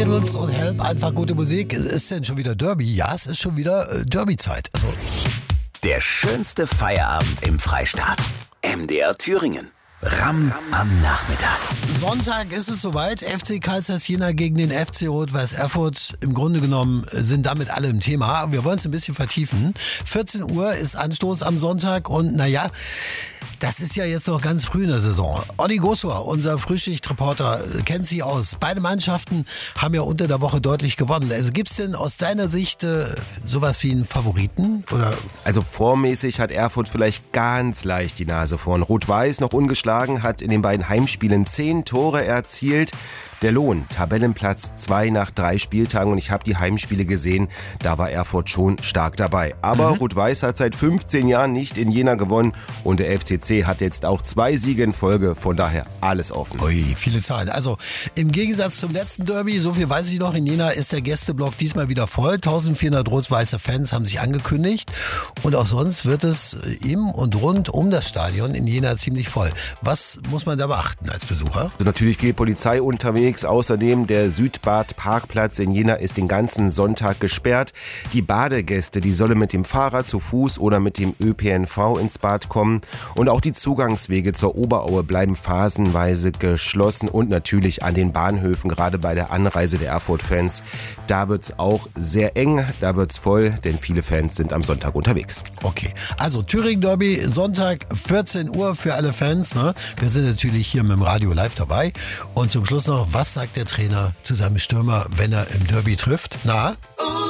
Beatles und Help, einfach gute Musik. Ist denn schon wieder Derby? Ja, es ist schon wieder Derby-Zeit. Also, der schönste Feierabend im Freistaat. MDR Thüringen. Ram am Nachmittag. Sonntag ist es soweit. FC Karl Zeiss Jena gegen den FC Rot-Weiß Erfurt. Im Grunde genommen sind damit alle im Thema. Wir wollen es ein bisschen vertiefen. 14 Uhr ist Anstoß am Sonntag und naja, das ist ja jetzt noch ganz früh in der Saison. Olli Gosor, unser Frühschichtreporter, kennt sich aus. Beide Mannschaften haben ja unter der Woche deutlich gewonnen. Also gibt es denn aus deiner Sicht sowas wie einen Favoriten? Oder? Also formmäßig hat Erfurt vielleicht ganz leicht die Nase vorn. Rot-Weiß noch ungeschlagen, hat in den beiden Heimspielen 10 Tore erzielt. Der Lohn, Tabellenplatz 2 nach 3 Spieltagen und ich habe die Heimspiele gesehen, da war Erfurt schon stark dabei. Aber Rot-Weiß hat seit 15 Jahren nicht in Jena gewonnen und der FCC hat jetzt auch 2 Siege in Folge, von daher alles offen. Ui, viele Zahlen. Also im Gegensatz zum letzten Derby, so viel weiß ich noch, in Jena ist der Gästeblock diesmal wieder voll. 1400 rot-weiße Fans haben sich angekündigt und auch sonst wird es im und rund um das Stadion in Jena ziemlich voll. Was muss man da beachten als Besucher? Also natürlich viel Polizei unterwegs. Außerdem der Südbad-Parkplatz in Jena ist den ganzen Sonntag gesperrt. Die Badegäste, die sollen mit dem Fahrrad, zu Fuß oder mit dem ÖPNV ins Bad kommen. Und auch die Zugangswege zur Oberaue bleiben phasenweise geschlossen. Und natürlich an den Bahnhöfen, gerade bei der Anreise der Erfurt-Fans, da wird es auch sehr eng, da wird es voll, denn viele Fans sind am Sonntag unterwegs. Okay, also Thüringen-Derby, Sonntag 14 Uhr für alle Fans. Ne? Wir sind natürlich hier mit dem Radio live dabei. Und zum Schluss noch, was sagt der Trainer zu seinem Stürmer, wenn er im Derby trifft? Na?